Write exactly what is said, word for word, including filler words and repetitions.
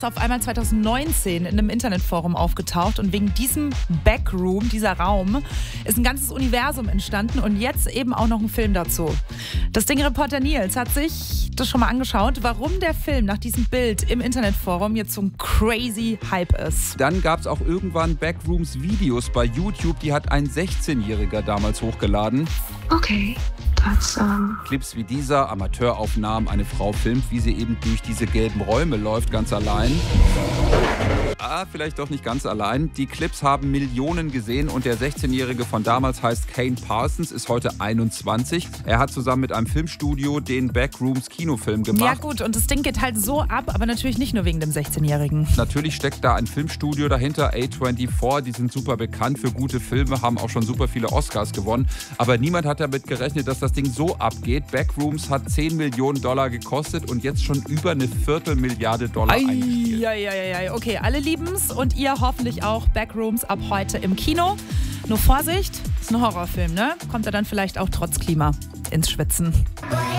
auf einmal zwanzig neunzehn in einem Internetforum aufgetaucht und wegen diesem Backroom, dieser Raum, ist ein ganzes Universum entstanden und jetzt eben auch noch ein Film dazu. Das Ding-Reporter Nils hat sich das schon mal angeschaut, warum der Film nach diesem Bild im Internetforum jetzt so ein crazy Hype ist. Dann gab es auch irgendwann Backrooms-Videos bei YouTube, die hat ein sechzehnjähriger damals hochgeladen. Okay. Das, um Clips wie dieser, Amateuraufnahmen, eine Frau filmt, wie sie eben durch diese gelben Räume läuft, ganz allein. Ah, vielleicht doch nicht ganz allein. Die Clips haben Millionen gesehen und der sechzehnjährige von damals heißt Kane Parsons, ist heute einundzwanzig. Er hat zusammen mit einem Filmstudio den Backrooms Kinofilm gemacht. Ja gut, und das Ding geht halt so ab, aber natürlich nicht nur wegen dem sechzehnjährigen. Natürlich steckt da ein Filmstudio dahinter, A vierundzwanzig, die sind super bekannt für gute Filme, haben auch schon super viele Oscars gewonnen. Aber niemand hat damit gerechnet, dass das Ding so abgeht. Backrooms hat zehn Millionen Dollar gekostet und jetzt schon über eine Viertelmilliarde Dollar eingespielt. Ja, ja, ja, ja. Okay, alle lieben's und ihr hoffentlich auch. Backrooms ab heute im Kino. Nur Vorsicht, ist ein Horrorfilm, ne? Kommt er dann vielleicht auch trotz Klima ins Schwitzen.